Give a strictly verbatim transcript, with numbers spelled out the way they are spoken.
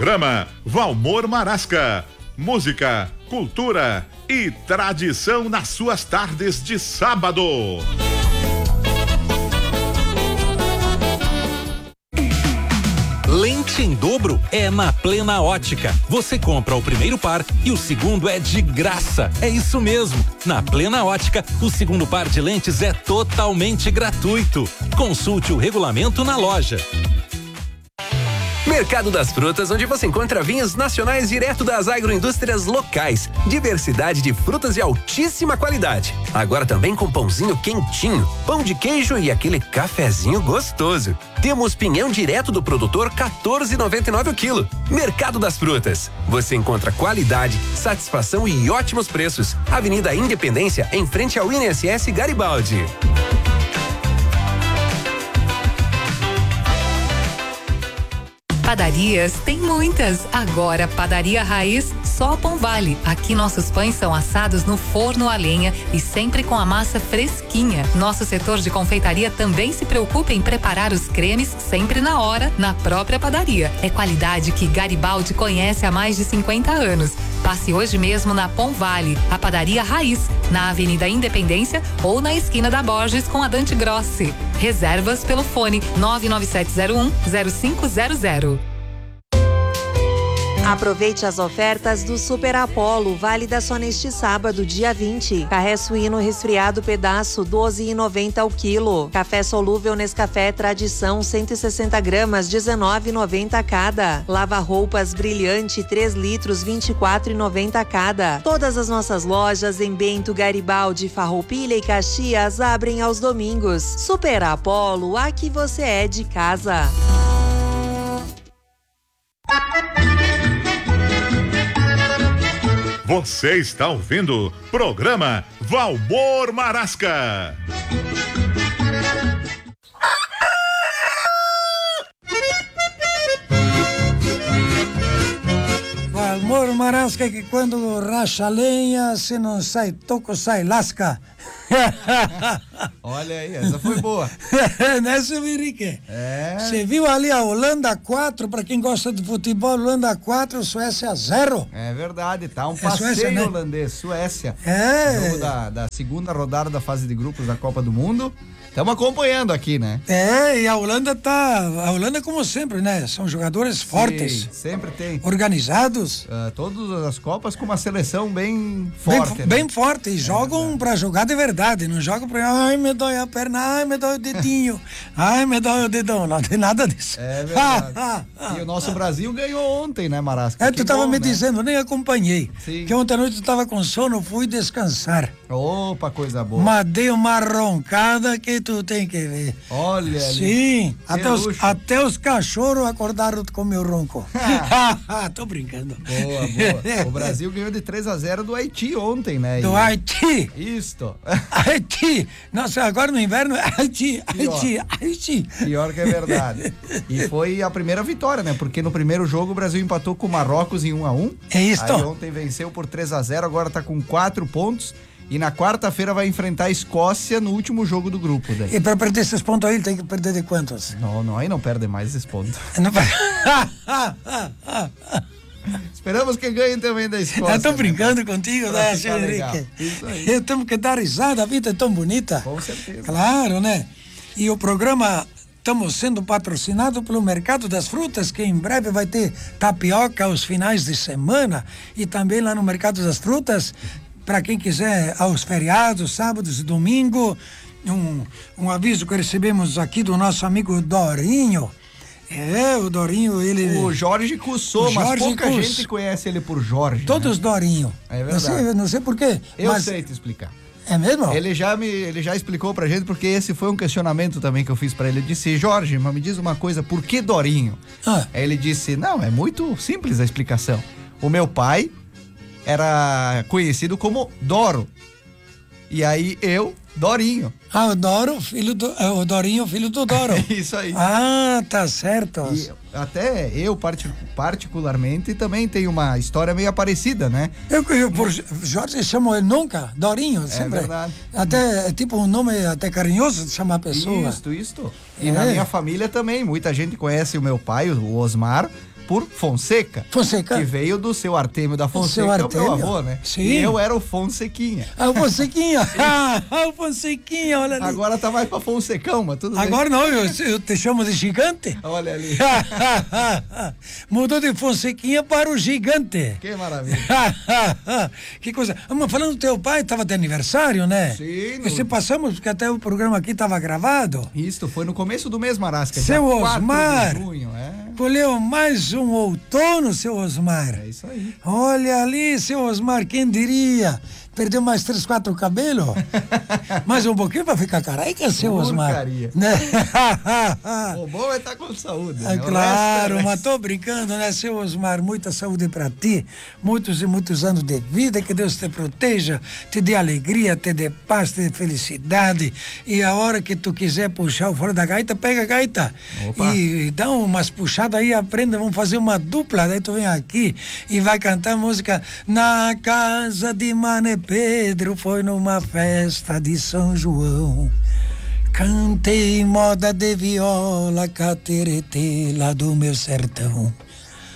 Programa Valmor Marasca. Música, cultura e tradição nas suas tardes de sábado. Lente em dobro é na Plena Ótica. Você compra o primeiro par e o segundo é de graça. É isso mesmo. Na Plena Ótica, o segundo par de lentes é totalmente gratuito. Consulte o regulamento na loja. Mercado das Frutas, onde você encontra vinhos nacionais direto das agroindústrias locais. Diversidade de frutas de altíssima qualidade. Agora também com pãozinho quentinho, pão de queijo e aquele cafezinho gostoso. Temos pinhão direto do produtor, quatorze reais e noventa e nove o quilo. Mercado das Frutas. Você encontra qualidade, satisfação e ótimos preços. Avenida Independência, em frente ao I N S S Garibaldi. Padarias tem muitas. Agora, Padaria Raiz, só Pão Vale. Aqui nossos pães são assados no forno a lenha e sempre com a massa fresquinha. Nosso setor de confeitaria também se preocupa em preparar os cremes sempre na hora, na própria padaria. É qualidade que Garibaldi conhece há mais de cinquenta anos. Passe hoje mesmo na Pão Vale, a Padaria Raiz, na Avenida Independência ou na esquina da Borges com a Dante Grossi. Reservas pelo fone nove nove sete zero um zero cinco zero zero. Aproveite as ofertas do Super Apollo, válida só neste sábado, dia vinte. Carré suíno resfriado pedaço, doze reais e noventa centavos ao quilo. Café solúvel Nescafé Tradição, cento e sessenta gramas, dezenove reais e noventa centavos cada. Lava roupas brilhante, três litros, vinte e quatro reais e noventa centavos cada. Todas as nossas lojas em Bento, Garibaldi, Farroupilha e Caxias abrem aos domingos. Super Apollo, aqui você é de casa. Você está ouvindo programa Valmor Marasca. Valmor Marasca, que quando racha lenha, se não sai toco, sai lasca. Olha aí, essa foi boa. Nessa Henrique. É. Você viu ali a Holanda quatro, para quem gosta de futebol, Holanda quatro, Suécia zero. É verdade, tá um É passeio Suécia, né? holandês, Suécia. É. Jogo da, da segunda rodada da fase de grupos da Copa do Mundo. Estamos acompanhando aqui, né? É, e a Holanda tá. A Holanda, como sempre, né? São jogadores fortes. Sim, sempre tem. Organizados. Uh, todas as Copas com uma seleção bem forte. Bem, né? bem forte. E é jogam para jogar de verdade. Não jogam pra. Ai, me dói a perna. Ai, me dói o dedinho. Ai, me dói o dedão. Não tem nada disso. É verdade. E o nosso Brasil ganhou ontem, né, Marasca? É, que tu tava bom, me né? dizendo, nem acompanhei. Sim. Que ontem à noite tu tava com sono, fui descansar. Opa, coisa boa. Mas dei uma roncada que tu tem que ver. Olha. Sim, até os, luxo. até os cachorros acordaram com meu ronco. Tô brincando. Boa, boa. O Brasil ganhou de três a zero do Haiti ontem, né? Do e... Haiti. Isto. Haiti. Nossa, agora no inverno, Haiti, Haiti, Haiti. Pior que é verdade. E foi a primeira vitória, né? Porque no primeiro jogo o Brasil empatou com o Marrocos em um a um. É isso. Aí ontem venceu por três a zero, agora tá com quatro pontos. E na quarta-feira vai enfrentar a Escócia no último jogo do grupo. Daí. E pra perder esses pontos aí, tem que perder de quantos? Não, não, aí não perde mais esses pontos. Não... Esperamos que ganhe também da Escócia. Eu tô brincando, né? contigo, Pra né, ficar senhor legal. Henrique? Isso aí. Temos que dar risada, a vida é tão bonita. Com certeza. Claro, né? E o programa, estamos sendo patrocinados pelo Mercado das Frutas, que em breve vai ter tapioca aos finais de semana. E também lá no Mercado das Frutas, para quem quiser, aos feriados, sábados e domingo, um, um aviso que recebemos aqui do nosso amigo Dorinho. É, o Dorinho, ele... O Jorge Cussô, mas Jorge pouca Cuss... gente conhece ele por Jorge. Todos né? Dorinho. É não verdade. sei, não sei por quê. Eu mas... sei te explicar. É mesmo? Ele já, me, ele já explicou pra gente, porque esse foi um questionamento também que eu fiz pra ele. Eu disse, Jorge, mas me diz uma coisa, por que Dorinho? Ah. Aí ele disse, não, é muito simples a explicação. O meu pai era conhecido como Doro. E aí eu, Dorinho. Ah, o Doro, filho do... é, o Dorinho, filho do Doro. Isso aí. Ah, tá certo. E até eu, partic- particularmente, também tenho uma história meio parecida, né? Eu, eu por Jorge chamo ele nunca, Dorinho, sempre. É verdade. Até, é tipo um nome até carinhoso de chamar a pessoa. Isto, isto. E É. na minha família também, muita gente conhece o meu pai, o Osmar, por Fonseca. Fonseca. Que veio do seu Artêmio da Fonseca, seu que é o meu Artêmio. avô, né? Sim. E eu era o Fonsequinha. Ah, o Fonsequinha. Ah, o Fonsequinha, olha ali. Agora tá mais pra Fonsecão, mas tudo Agora bem. não, eu, eu te chamo de gigante. Olha ali. Mudou de Fonsequinha para o gigante. Que maravilha. Que coisa. Mas falando do teu pai, estava de aniversário, né? Sim. No... Se passamos, porque até o programa aqui estava gravado. Isso, foi no começo do mês, Marasca. Seu dia quatro Osmar. de junho, é. Colheu mais um outono, seu Osmar. É isso aí. Olha ali, seu Osmar, quem diria? Perdeu mais três, quatro cabelos? Mais um pouquinho pra ficar careca, seu Osmar. Porcaria. Né? O bom é estar com saúde. Né? É claro, resto é... mas tô brincando, né, seu Osmar? Muita saúde pra ti, muitos e muitos anos de vida, que Deus te proteja, te dê alegria, te dê paz, te dê felicidade. E a hora que tu quiser puxar o fora da gaita, pega a gaita. Opa. E, e dá umas puxadas aí, aprenda, vamos fazer uma dupla. Daí tu vem aqui e vai cantar a música Na Casa de Mané Pedro, foi numa festa de São João. Cantei moda de viola, cateretê lá do meu sertão.